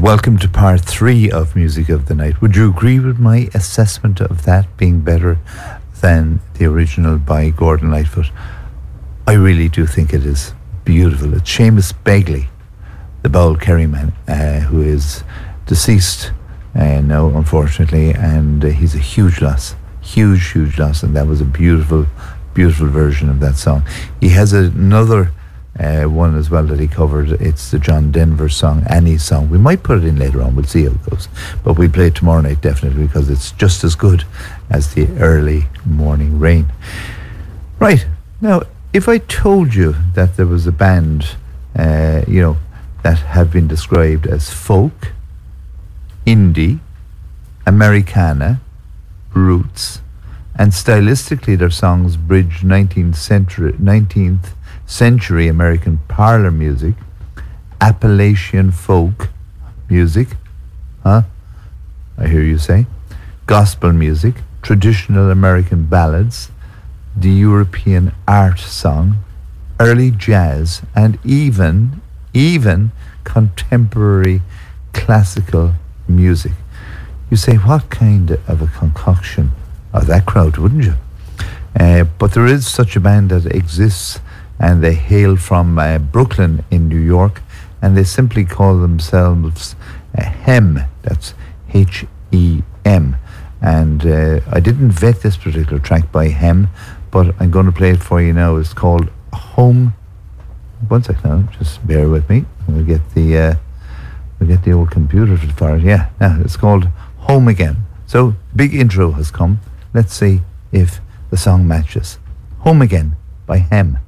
welcome to part 3 of Music of the Night. Would you agree with my assessment of that being better than the original by Gordon Lightfoot? I really do think it is beautiful. It's Seamus Begley, the Bowl Kerry man, who is deceased now, unfortunately, and he's a huge loss. Huge loss, and that was a beautiful version of that song. He has another one as well that he covered. It's the John Denver song, Annie's Song. We might put it in later on, we'll see how it goes, but we'll play it tomorrow night definitely, because it's just as good as the early morning rain. Right, now if I told you that there was a band that have been described as folk, indie, Americana, roots, and stylistically their songs bridge 19th century American parlor music, Appalachian folk music, I hear you say, gospel music, traditional American ballads, the European art song, early jazz, and even contemporary classical music. You say, what kind of a concoction of that crowd, wouldn't you? But there is such a band that exists, and they hail from Brooklyn in New York, and they simply call themselves HEM. That's HEM. And I didn't vet this particular track by HEM, but I'm going to play it for you now. It's called Home. One sec now, just bear with me. We'll get the old computer for it. Yeah, now it's called Home Again. So big intro has come. Let's see if the song matches. Home Again by HEM.